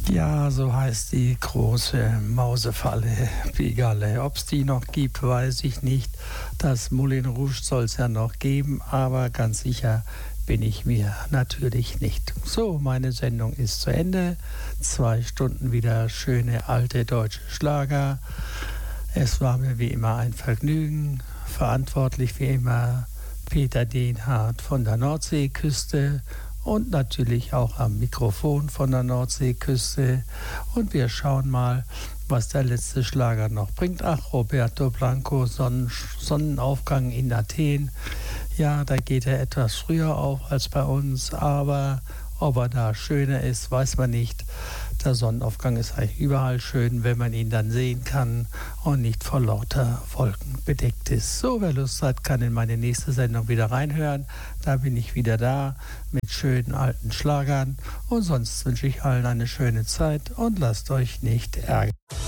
Ja, so heißt die große Mausefalle Pigalle. Ob es die noch gibt, weiß ich nicht. Das Moulin Rouge soll es ja noch geben, aber ganz sicher bin ich mir natürlich nicht. So, meine Sendung ist zu Ende. 2 Stunden wieder schöne alte deutsche Schlager. Es war mir wie immer ein Vergnügen. Verantwortlich wie immer Peter Dehnhardt von der Nordseeküste und natürlich auch am Mikrofon von der Nordseeküste. Und wir schauen mal, was der letzte Schlager noch bringt. Ach, Roberto Blanco, Sonnenaufgang in Athen. Ja, da geht er etwas früher auf als bei uns, aber ob er da schöner ist, weiß man nicht. Der Sonnenaufgang ist eigentlich überall schön, wenn man ihn dann sehen kann und nicht vor lauter Wolken bedeckt ist. So, wer Lust hat, kann in meine nächste Sendung wieder reinhören. Da bin ich wieder da mit schönen alten Schlagern. Und sonst wünsche ich allen eine schöne Zeit und lasst euch nicht ärgern.